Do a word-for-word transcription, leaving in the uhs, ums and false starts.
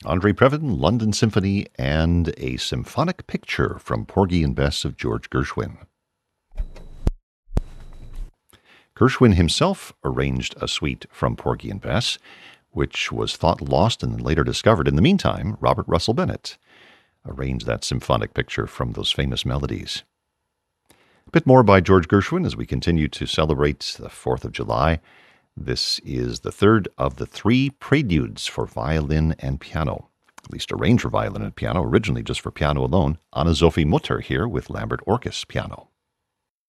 Andre Previn, London Symphony, and a symphonic picture from Porgy and Bess of George Gershwin. Gershwin himself arranged a suite from Porgy and Bess, which was thought lost and then later discovered. In the meantime, Robert Russell Bennett arranged that symphonic picture from those famous melodies. A bit more by George Gershwin as we continue to celebrate the fourth of July. This is the third of the three preludes for violin and piano, at least arranged for violin and piano, originally just for piano alone. Anna Sophie Mutter here with Lambert Orchis piano.